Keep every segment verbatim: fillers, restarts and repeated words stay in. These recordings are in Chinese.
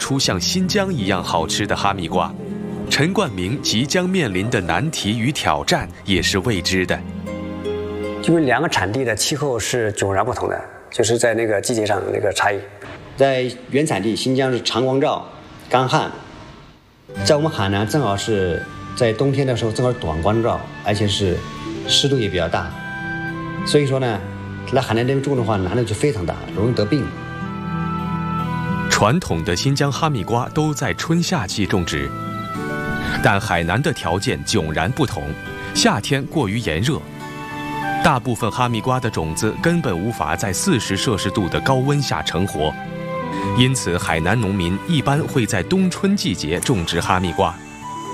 出像新疆一样好吃的哈密瓜。陈冠明即将面临的难题与挑战也是未知的。 因为两个产地的气候是迥然不同的，就是在那个季节上的那个差异。 在原产地新疆是长光照、干旱，在我们海南正好是在冬天的时候正好短光照，而且是湿度也比较大，所以说呢，来海南这边种的话难度就非常大，容易得病。 传统的新疆哈密瓜都在春夏季种植，但海南的条件迥然不同，夏天过于炎热，大部分哈密瓜的种子根本无法在四十摄氏度的高温下成活，因此海南农民一般会在冬春季节种植哈密瓜。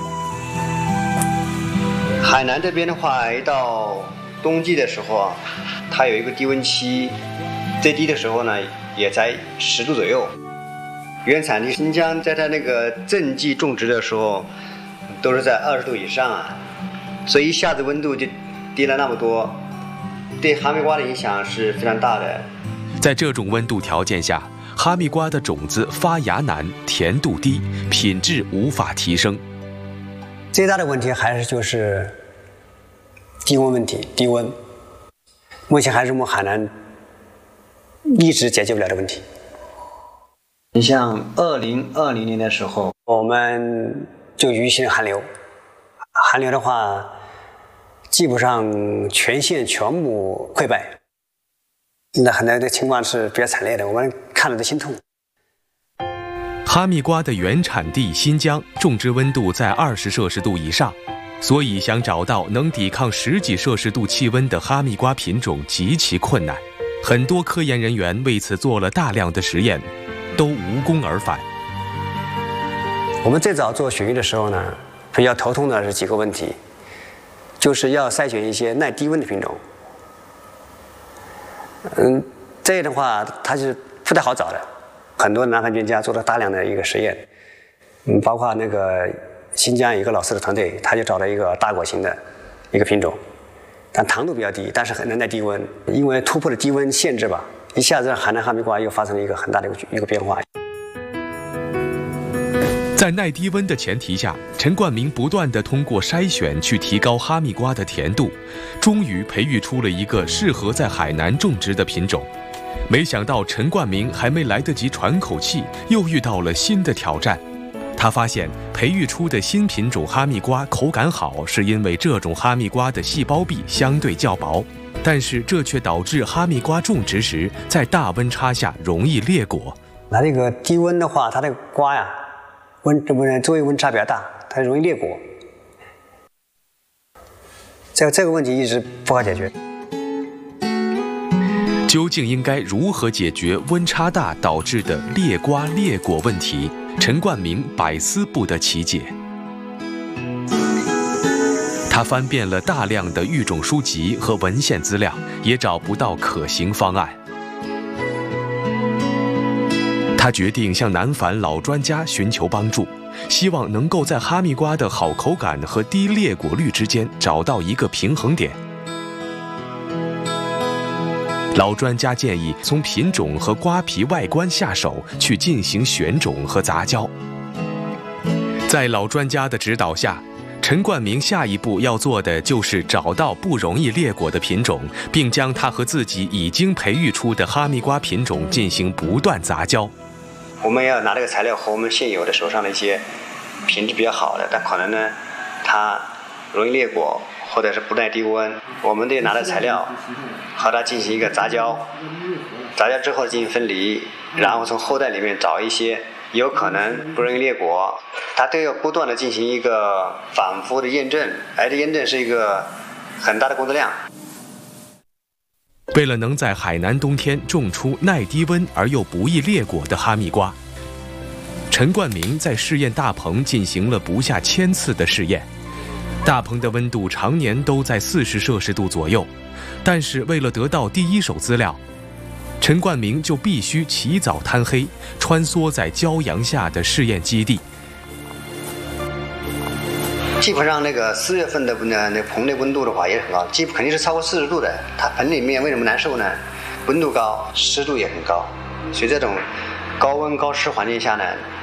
海南这边的话，一到冬季的时候啊，它有一个低温期，最低的时候呢也才十度左右。原产地新疆在它那个正季种植的时候，都是在二十度以上啊，所以一下子温度就低了那么多，对哈密瓜的影响是非常大的。 在这种温度条件下，哈密瓜的种子发芽难，甜度低，品质无法提升。 最大的问题还是就是低温问题，低温，目前还是我们海南一直解决不了的问题。 你像二零二零年的时候， 我们就遇现寒流，寒流的话，基本上全县全部溃败，那海南的情况是比较惨烈的，我们看了都心痛。 哈密瓜的原产地新疆种植温度在二十摄氏度以上，所以想找到能抵抗十几摄氏度气温的哈密瓜品种极其困难。很多科研人员为此做了大量的实验，都无功而返。 我们最早做雪域的时候呢，比较头痛的是几个问题，就是要筛选一些耐低温的品种。嗯，这样的话它是不太好找的。很多南方专家做了大量的一个实验，嗯，包括那个新疆有一个老师的团队，他就找了一个大果型的一个品种，但糖度比较低，但是很难耐低温。因为突破了低温限制吧，一下子让海南哈密瓜又发生了一个很大的一个一个变化。 在耐低温的前提下，陈冠明不断地通过筛选去提高哈密瓜的甜度，终于培育出了一个适合在海南种植的品种。没想到陈冠明还没来得及喘口气，又遇到了新的挑战。他发现培育出的新品种哈密瓜口感好，是因为这种哈密瓜的细胞壁相对较薄，但是这却导致哈密瓜种植时在大温差下容易裂果。 那这个低温的话，它的瓜呀，温这温周围温差比较大，它容易裂果。这个这个问题一直不好解决。 究竟应该如何解决温差大导致的裂瓜裂果问题？陈冠明百思不得其解。他翻遍了大量的育种书籍和文献资料，也找不到可行方案。他决定向南返老专家寻求帮助，希望能够在哈密瓜的好口感和低裂果率之间找到一个平衡点。老专家建议从品种和瓜皮外观下手，去进行选种和杂交。在老专家的指导下，陈冠明下一步要做的就是找到不容易裂果的品种，并将它和自己已经培育出的哈密瓜品种进行不断杂交。 我们要拿这个材料和我们现有的手上的一些品质比较好的，但可能呢它容易裂果或者是不耐低温，我们得拿着材料和它进行一个杂交，杂交之后进行分离，然后从后代里面找一些有可能不容易裂果，它都要不断的进行一个反复的验证，而这验证是一个很大的工作量。 为了能在海南冬天种出耐低温而又不易裂果的哈密瓜，陈冠明在试验大棚进行了不下千次的试验。大棚的温度常年都在四十摄氏度左右，但是为了得到第一手资料，陈冠明就必须起早贪黑，穿梭在骄阳下的试验基地。 基本上那个四月份的那那棚内温度的话也很高，基本肯定是超过四十度的。它盆里面为什么难受呢？温度高，湿度也很高，所以这种高温高湿环境下呢，